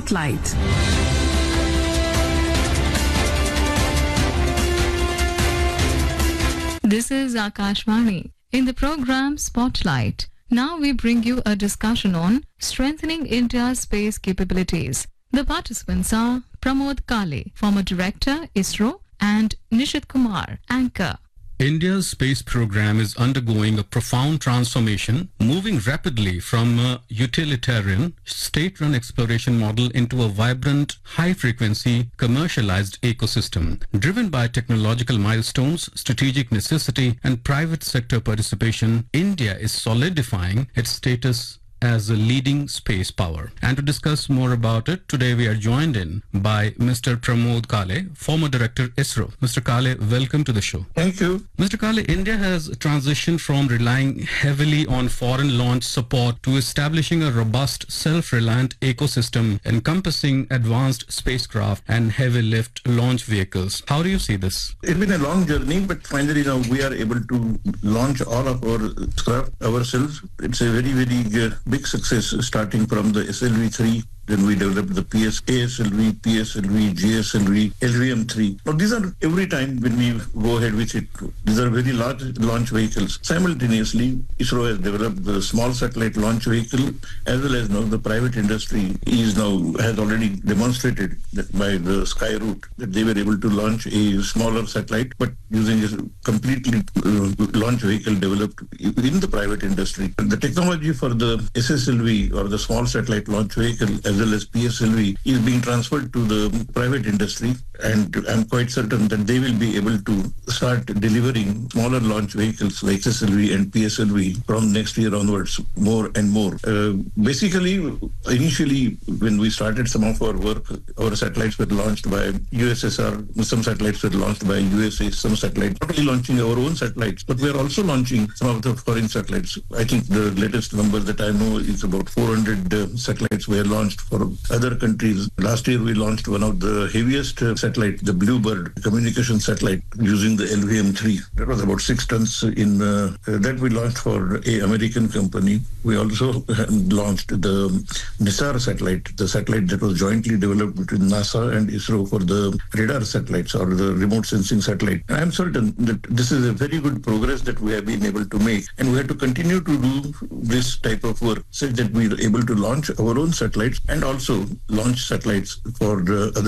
Spotlight. This is Akashvani. In the program Spotlight, now we bring you a discussion on strengthening India's space capabilities. The participants are Pramod Kale, former director, ISRO, and Nishit Kumar, anchor. India's space program is undergoing a profound transformation, moving rapidly from a utilitarian, state-run exploration model into a vibrant, high-frequency, commercialized ecosystem. Driven by technological milestones, strategic necessity, and private sector participation, India is solidifying its status as a leading space power. And to discuss more about it, today we are joined in by Mr. Pramod Kale, former director ISRO. Mr. Kale, welcome to the show. Thank you. Mr. Kale, India has transitioned from relying heavily on foreign launch support to establishing a robust, self-reliant ecosystem encompassing advanced spacecraft and heavy lift launch vehicles. How do you see this? It's been a long journey, but finally now we are able to launch all of our craft ourselves. It's a very, very big success, starting from the SLV-3. Then we developed the ASLV, PSLV, GSLV, LVM-3. Now these are, every time when we go ahead with it, these are very large launch vehicles. Simultaneously, ISRO has developed the small satellite launch vehicle, as well as now the private industry has already demonstrated that by the Sky route that they were able to launch a smaller satellite, but using a completely launch vehicle developed in the private industry. The technology for the SSLV, or the small satellite launch vehicle, as well as PSLV, is being transferred to the private industry, and I'm quite certain that they will be able to start delivering smaller launch vehicles like SSLV and PSLV from next year onwards, more and more. Basically, initially, when we started some of our work, our satellites were launched by USSR, some satellites were launched by USA, some satellites, not only launching our own satellites, but we are also launching some of the foreign satellites. I think the latest number that I know is about 400 satellites were launched for other countries. Last year, we launched one of the heaviest satellite, the Bluebird communication satellite, using the LVM-3. That was about 6 tons that we launched for an American company. We also launched the NISAR satellite, the satellite that was jointly developed between NASA and ISRO for the radar satellites, or the remote sensing satellite. And I'm certain that this is a very good progress that we have been able to make, and we have to continue to do this type of work such that we are able to launch our own satellites and also launch satellites for other